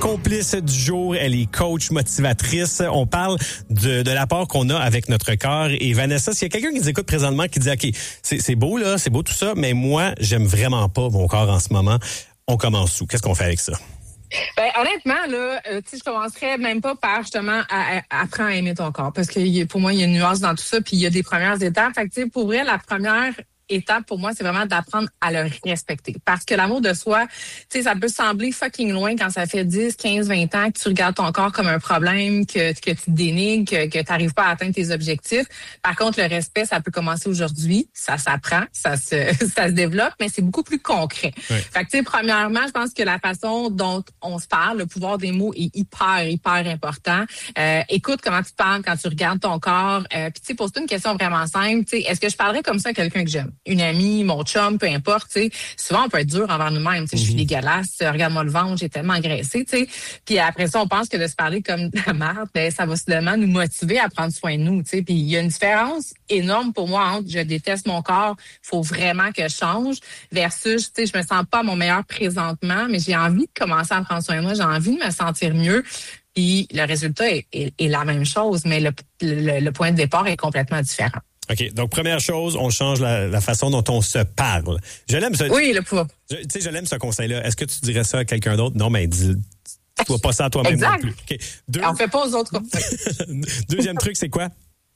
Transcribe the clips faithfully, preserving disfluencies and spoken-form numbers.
Complice du jour, elle est coach, motivatrice. On parle de, de l'apport qu'on a avec notre corps. Et Vanessa, s'il y a quelqu'un qui nous écoute présentement qui dit, OK, c'est, c'est beau là, c'est beau tout ça, mais moi, j'aime vraiment pas mon corps en ce moment. On commence où? Qu'est-ce qu'on fait avec ça? Ben, honnêtement, là, euh, tu sais, je commencerais même pas par, justement, à, à, apprendre à aimer ton corps. Parce que pour moi, il y a une nuance dans tout ça, puis il y a des premières étapes. Fait que, tu sais, pour vrai, la première étape, pour moi, c'est vraiment d'apprendre à le respecter. Parce que l'amour de soi, tu sais, ça peut sembler fucking loin quand ça fait dix, quinze, vingt ans que tu regardes ton corps comme un problème, que, que tu te dénigres, que, que tu n'arrives pas à atteindre tes objectifs. Par contre, le respect, ça peut commencer aujourd'hui. Ça s'apprend, ça se, ça se développe, mais c'est beaucoup plus concret. Oui. Fait que, tu sais, premièrement, je pense que la façon dont on se parle, le pouvoir des mots est hyper, hyper important. Euh, écoute comment tu parles quand tu regardes ton corps. Euh, Puis, tu sais, pose-toi une question vraiment simple. Tu sais, est-ce que je parlerais comme ça à quelqu'un que j'aime? Une amie, mon chum, peu importe, tu sais. Souvent, on peut être dur envers nous-mêmes. Tu sais, mm-hmm. Je suis dégueulasse, regarde-moi le ventre, j'ai tellement engraissé, tu sais. Puis après ça, on pense que de se parler comme de la merde, ben, ça va seulement nous motiver à prendre soin de nous, tu sais. Puis il y a une différence énorme pour moi entre je déteste mon corps, faut vraiment que je change, versus, tu sais, je me sens pas à mon meilleur présentement, mais j'ai envie de commencer à prendre soin de moi, j'ai envie de me sentir mieux. Puis le résultat est, est, est la même chose, mais le, le, le point de départ est complètement différent. OK. Donc, première chose, on change la, la façon dont on se parle. Je l'aime, ce, oui, le pouvoir. Tu sais, je l'aime, ce conseil-là. Est-ce que tu dirais ça à quelqu'un d'autre? Non, mais dis, dis-toi pas ça à toi-même exact. non plus. Okay. Deux... On fait pas aux autres. Deuxième truc, c'est quoi?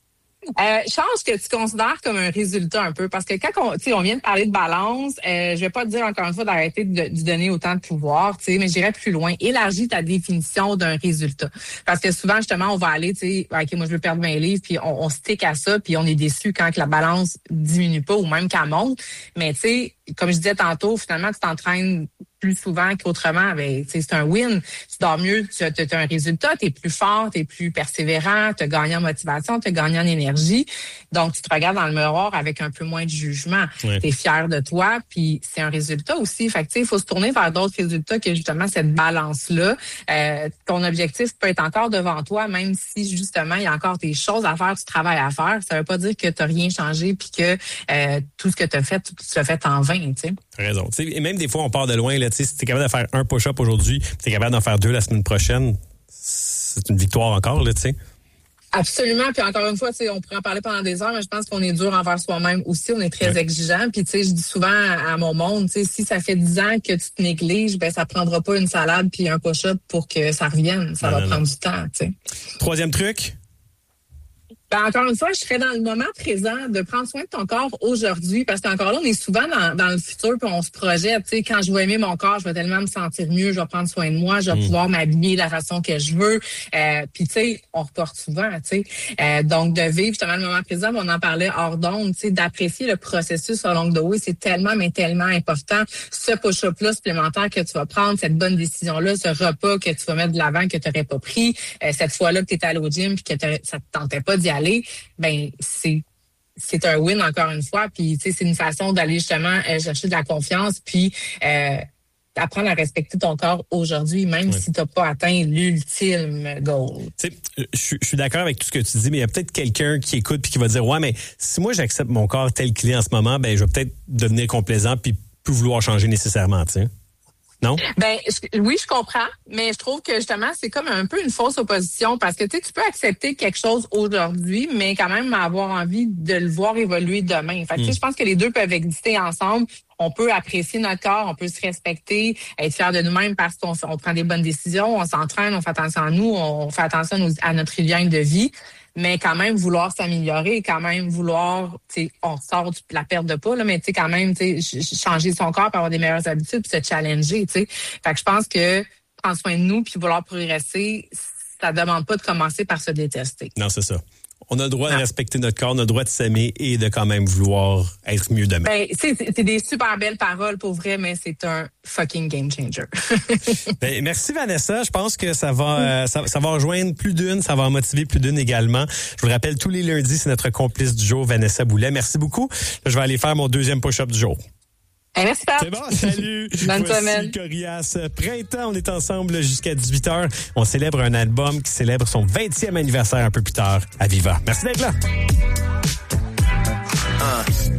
Euh, change que tu considères comme un résultat un peu, parce que quand on, tu sais, on vient de parler de balance, euh, je vais pas te dire encore une fois d'arrêter de, de donner autant de pouvoir, tu sais, mais j'irai plus loin. Élargis ta définition d'un résultat, parce que souvent justement on va aller, tu sais, ok, moi je veux perdre vingt livres, puis on, on stick à ça, puis on est déçu quand que la balance diminue pas ou même qu'elle monte. Mais tu sais, comme je disais tantôt, finalement tu t'entraînes plus souvent qu'autrement, ben, c'est un win. Tu dors mieux, tu as un résultat, tu es plus fort, tu es plus persévérant, tu as gagné en motivation, tu as gagné en énergie. Donc, tu te regardes dans le miroir avec un peu moins de jugement. Oui. Tu es fier de toi, puis c'est un résultat aussi. Fait que, tu sais, il faut se tourner vers d'autres résultats que justement cette balance-là. Euh, ton objectif peut être encore devant toi, même si justement, il y a encore des choses à faire, du travail à faire. Ça veut pas dire que tu n'as rien changé puis que euh, tout ce que tu as fait, tu l'as fait en vain, tu sais. T'as raison. T'sais, et même des fois, on part de loin. Là, si tu es capable de faire un push-up aujourd'hui, tu es capable d'en faire deux la semaine prochaine, c'est une victoire encore, là, tu sais. Absolument. Puis encore une fois, tu sais, on pourrait en parler pendant des heures, mais je pense qu'on est dur envers soi-même aussi. On est très ouais. exigeant. Puis tu sais, je dis souvent à, à mon monde, tu sais, si ça fait dix ans que tu te négliges, ben ça prendra pas une salade puis un push-up pour que ça revienne. Ça non, va non, prendre non. du temps, tu sais. Troisième truc. Ben, encore une fois, je serais dans le moment présent de prendre soin de ton corps aujourd'hui, parce qu'encore là, on est souvent dans, dans le futur puis on se projette. Tu sais, quand je vais aimer mon corps, je vais tellement me sentir mieux, je vais prendre soin de moi, je vais mmh. pouvoir m'habiller de la façon que je veux. Euh, puis tu sais, on reporte souvent. Tu sais, euh, donc de vivre justement le moment présent, on en parlait hors d'onde. Tu sais, d'apprécier le processus along the way, c'est tellement mais tellement important. Ce push-up-là supplémentaire que tu vas prendre, cette bonne décision-là, ce repas que tu vas mettre de l'avant que tu n'aurais pas pris, euh, cette fois-là que tu étais allé au gym puis que ça te tentait pas d'y aller. Ben c'est c'est un win encore une fois, puis tu sais c'est une façon d'aller justement euh, chercher de la confiance, puis euh, apprendre à respecter ton corps aujourd'hui, même oui. si tu n'as pas atteint l'ultime goal. Tu sais, je suis d'accord avec tout ce que tu dis, mais il y a peut-être quelqu'un qui écoute puis qui va dire ouais, mais si moi j'accepte mon corps tel qu'il est en ce moment, ben je vais peut-être devenir complaisant puis plus vouloir changer nécessairement, tu sais. Non? Ben je, oui, je comprends, mais je trouve que justement, c'est comme un peu une fausse opposition parce que tu sais, tu peux accepter quelque chose aujourd'hui, mais quand même avoir envie de le voir évoluer demain. Fait que, mm. tu sais, je pense que les deux peuvent exister ensemble. On peut apprécier notre corps, on peut se respecter, être fier de nous-mêmes parce qu'on on prend des bonnes décisions, on s'entraîne, on fait attention à nous, on fait attention à notre hygiène de vie. Mais quand même vouloir s'améliorer, quand même vouloir, tu sais, on sort de la perte de poids, là, mais tu sais, quand même, tu sais, changer son corps pour avoir des meilleures habitudes, puis se challenger, tu sais. Fait que je pense que prendre soin de nous puis vouloir progresser, ça demande pas de commencer par se détester. Non, c'est ça. On a le droit non. de respecter notre corps, on a le droit de s'aimer et de quand même vouloir être mieux demain. Ben, c'est, c'est des super belles paroles pour vrai, mais c'est un fucking game changer. Ben, merci Vanessa. Je pense que ça va, euh, ça, ça va rejoindre plus d'une, ça va en motiver plus d'une également. Je vous le rappelle, tous les lundis, c'est notre complice du jour, Vanessa Boulet. Merci beaucoup. Là, je vais aller faire mon deuxième push-up du jour. Hey, merci, Pat. C'est bon, salut. Bonne Voici semaine. Corias. Printemps, on est ensemble jusqu'à dix-huit heures. On célèbre un album qui célèbre son vingtième anniversaire un peu plus tard à Viva. Merci d'être là.